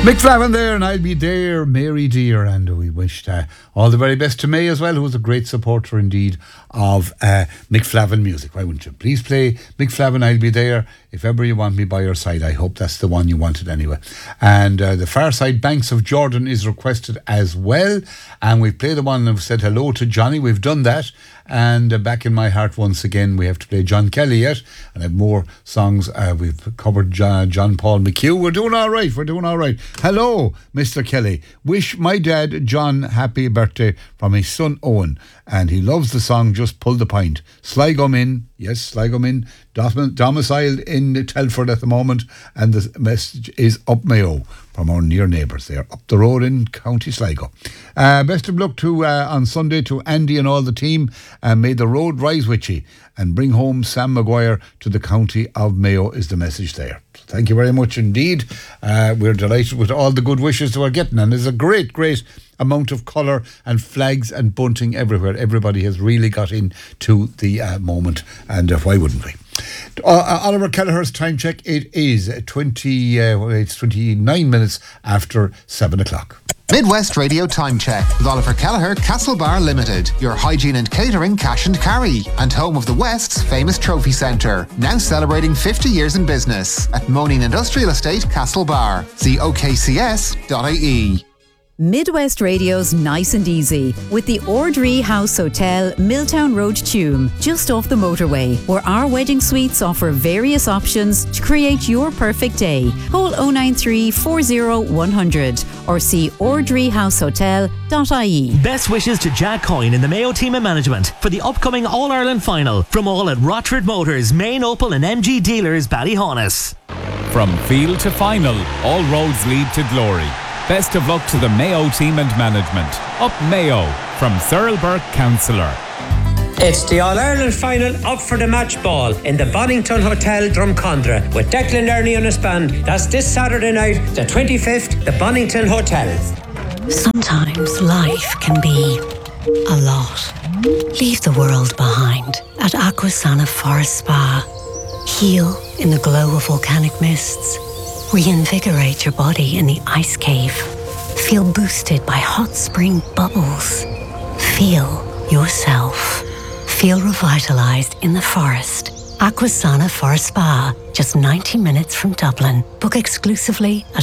Mick Flavin there, and I'll be there, Mary dear, and we wished all the very best to May as well, who was a great supporter indeed of Mick Flavin music. Why wouldn't you? Please play Mick Flavin, I'll be there, if ever you want me by your side. I hope that's the one you wanted anyway. And the Far Side Banks of Jordan is requested as well, and we've played the one and said hello to Johnny. We've done that, and Back in My Heart once again. We have to play John Kelly yet, and have more songs. We've covered John Paul McHugh. We're doing all right. Hello, Mr. Kelly. Wish my dad John happy birthday from his son Owen, and he loves the song Just Pull the Pint. Sligo Min, yes, Sligo Min, domiciled in Telford at the moment, and the message is up Mayo from our near neighbours there, up the road in County Sligo. Best of luck to on Sunday to Andy and all the team, and may the road rise with you, and bring home Sam Maguire to the County of Mayo is the message there. Thank you very much indeed. We're delighted with all the good wishes that we're getting, and there's a great amount of colour and flags and bunting everywhere. Everybody has really got into the moment, and why wouldn't we? Oliver Kelleher's time check. It is 29 minutes after 7 o'clock. Midwest Radio Time Check with Oliver Kelleher, Castlebar Limited, your hygiene and catering cash and carry, and home of the West's famous trophy centre, now celebrating 50 years in business at Moaning Industrial Estate, Castlebar. See okcs.ie. Midwest Radio's Nice and Easy with the Ordree House Hotel, Milltown Road, Tuam, just off the motorway, where our wedding suites offer various options to create your perfect day. Call 093 40 100 or see ordreehousehotel.ie. Best wishes to Jack Coyne in the Mayo team and management for the upcoming All-Ireland final from all at Rochford Motors, Main Opel and MG dealers, Ballyhonus. From field to final, all roads lead to glory. Best of luck to the Mayo team and management. Up Mayo from Cyril Burke, Councillor. It's the All-Ireland final up for the match ball in the Bonington Hotel, Drumcondra, with Declan Ernie on his band. That's this Saturday night, the 25th, the Bonington Hotel. Sometimes life can be a lot. Leave the world behind at Aquasana Forest Spa. Heal in the glow of volcanic mists. Reinvigorate your body in the ice cave. Feel boosted by hot spring bubbles. Feel yourself. Feel revitalized in the forest. Aquasana Forest Spa, just 90 minutes from Dublin. Book exclusively at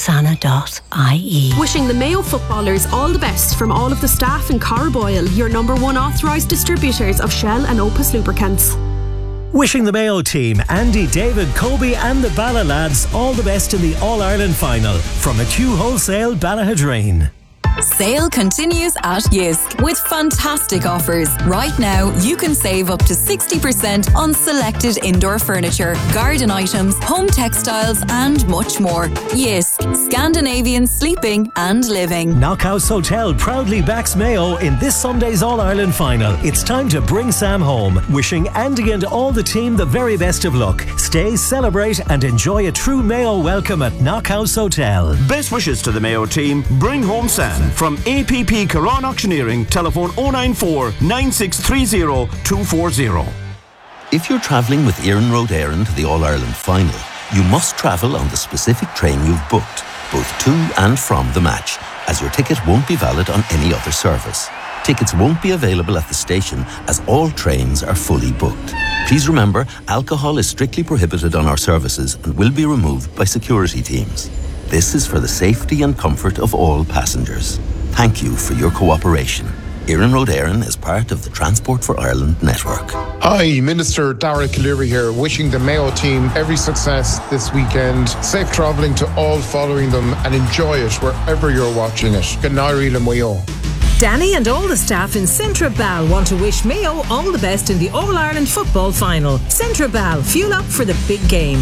aquasana.ie. Wishing the Mayo footballers all the best from all of the staff in Carboyle, your #1 authorised distributors of Shell and Opus lubricants. Wishing the Mayo team, Andy, David, Kobe and the Balla lads all the best in the All-Ireland final from McHugh Wholesale, Ballahadreen. Sale continues at Yisk with fantastic offers. Right now, you can save up to 60% on selected indoor furniture, garden items, home textiles and much more. Yisk, Scandinavian sleeping and living. Knockhouse Hotel proudly backs Mayo in this Sunday's All-Ireland final. It's time to bring Sam home. Wishing Andy and all the team the very best of luck. Stay, celebrate and enjoy a true Mayo welcome at Knockhouse Hotel. Best wishes to the Mayo team. Bring home Sam. From APP Caron Auctioneering, telephone 094 9630 240. If you're travelling with Éireann Road Éireann to the All-Ireland final, you must travel on the specific train you've booked, both to and from the match, as your ticket won't be valid on any other service. Tickets won't be available at the station as all trains are fully booked. Please remember, alcohol is strictly prohibited on our services and will be removed by security teams. This is for the safety and comfort of all passengers. Thank you for your cooperation. Éireann Road Éireann is part of the Transport for Ireland network. Hi, Minister Darragh Cleary here, wishing the Mayo team every success this weekend. Safe travelling to all following them and enjoy it wherever you're watching it. Ganari le Mayo. Danny and all the staff in Centra Bal want to wish Mayo all the best in the All-Ireland football final. Centra Bal, fuel up for the big game.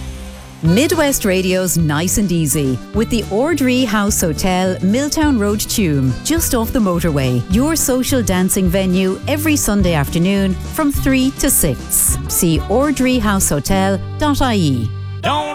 Midwest Radio's Nice and Easy with the Ordree House Hotel, Milltown Road, Tuam, just off the motorway. Your social dancing venue every Sunday afternoon from 3 to 6. See ordreehousehotel.ie.